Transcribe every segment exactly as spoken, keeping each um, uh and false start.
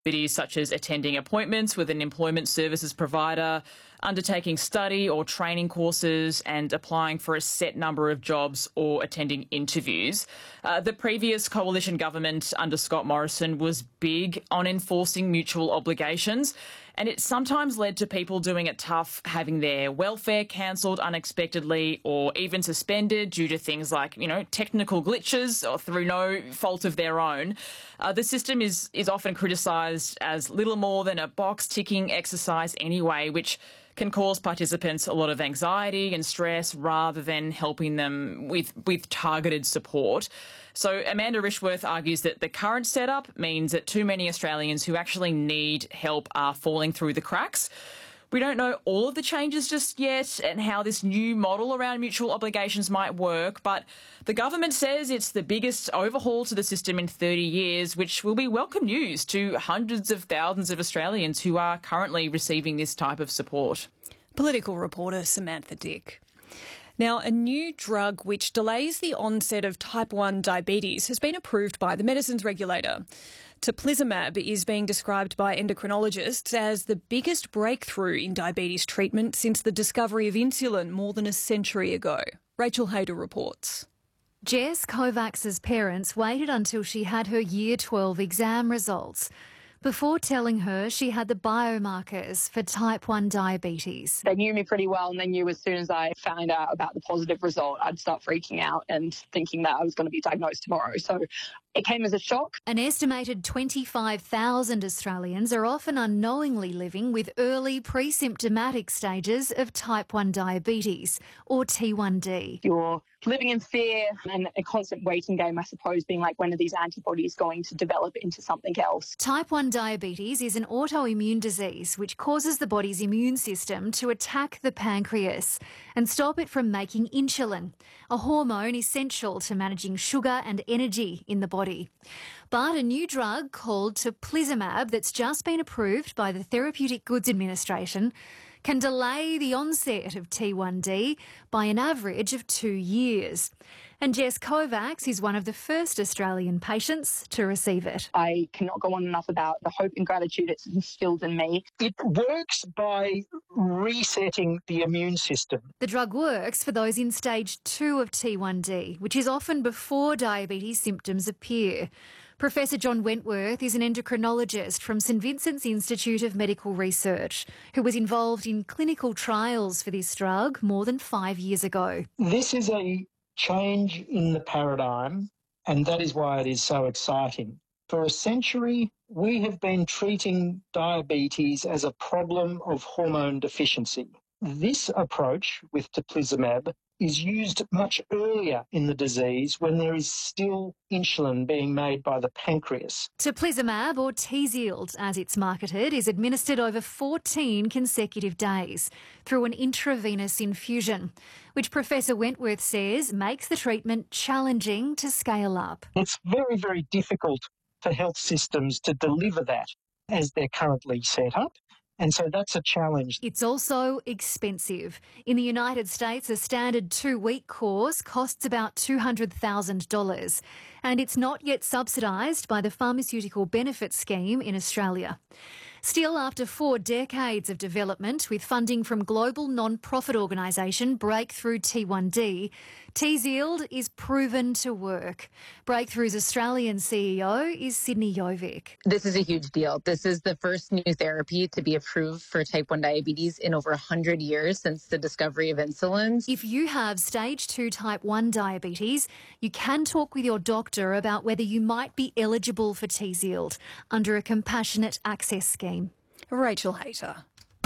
activities such as attending appointments with an employment services provider, undertaking study or training courses, and applying for a set number of jobs or attending interviews. Uh, the previous coalition government under Scott Morrison was big on enforcing mutual obligations, and it sometimes led to people doing it tough, having their welfare cancelled unexpectedly or even suspended due to things like, you know, technical glitches or through no fault of their own. Uh, the system is, is often criticised as little more than a box-ticking exercise anyway, which can cause participants a lot of anxiety and stress rather than helping them with, with targeted support. So Amanda Rishworth argues that the current setup means that too many Australians who actually need help are falling through the cracks. We don't know all of the changes just yet and how this new model around mutual obligations might work, but the government says it's the biggest overhaul to the system in thirty years, which will be welcome news to hundreds of thousands of Australians who are currently receiving this type of support. Political reporter Samantha Dick. Now, a new drug which delays the onset of type one diabetes has been approved by the medicines regulator. Teplizumab is being described by endocrinologists as the biggest breakthrough in diabetes treatment since the discovery of insulin more than a century ago. Rachel Hayder reports. Jess Kovacs's parents waited until she had her Year twelve exam results before telling her she had the biomarkers for type one diabetes. They knew me pretty well, and they knew as soon as I found out about the positive result, I'd start freaking out and thinking that I was going to be diagnosed tomorrow. So it came as a shock. An estimated twenty-five thousand Australians are often unknowingly living with early pre-symptomatic stages of type one diabetes, or T one D. You're living in fear and a constant waiting game, I suppose, being like, when are these antibodies going to develop into something else? Type one diabetes is an autoimmune disease which causes the body's immune system to attack the pancreas and stop it from making insulin, a hormone essential to managing sugar and energy in the body. But a new drug called Teplizumab that's just been approved by the Therapeutic Goods Administration can delay the onset of T one D by an average of two years. And Jess Kovacs is one of the first Australian patients to receive it. I cannot go on enough about the hope and gratitude it's instilled in me. It works by resetting the immune system. The drug works for those in stage two of T one D, which is often before diabetes symptoms appear. Professor John Wentworth is an endocrinologist from St Vincent's Institute of Medical Research, who was involved in clinical trials for this drug more than five years ago. This is a change in the paradigm, and that is why it is so exciting. For a century, we have been treating diabetes as a problem of hormone deficiency. This approach with teplizumab is used much earlier in the disease when there is still insulin being made by the pancreas. Teplizumab, or Tzield as it's marketed, is administered over fourteen consecutive days through an intravenous infusion, which Professor Wentworth says makes the treatment challenging to scale up. It's very, very difficult for health systems to deliver that as they're currently set up. And so that's a challenge. It's also expensive. In the United States, a standard two-week course costs about two hundred thousand dollars, and it's not yet subsidised by the Pharmaceutical Benefits Scheme in Australia. Still, after four decades of development with funding from global non-profit organisation Breakthrough T one D, Tzield is proven to work. Breakthrough's Australian C E O is Sydney Jovic. This is a huge deal. This is the first new therapy to be approved for type one diabetes in over one hundred years since the discovery of insulins. If you have stage two type one diabetes, you can talk with your doctor about whether you might be eligible for Tzield under a compassionate access scheme. Rachel Hayter.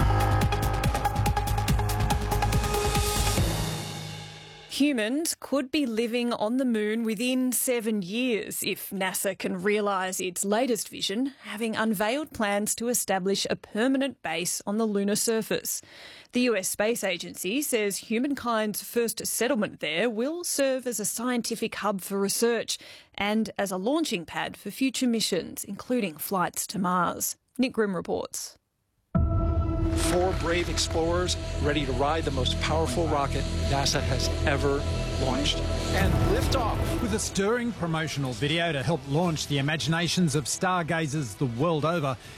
Humans could be living on the moon within seven years if NASA can realise its latest vision, having unveiled plans to establish a permanent base on the lunar surface. The U S Space Agency says humankind's first settlement there will serve as a scientific hub for research and as a launching pad for future missions, including flights to Mars. Nick Grimm reports. Four brave explorers ready to ride the most powerful rocket NASA has ever launched. And liftoff. With a stirring promotional video to help launch the imaginations of stargazers the world over,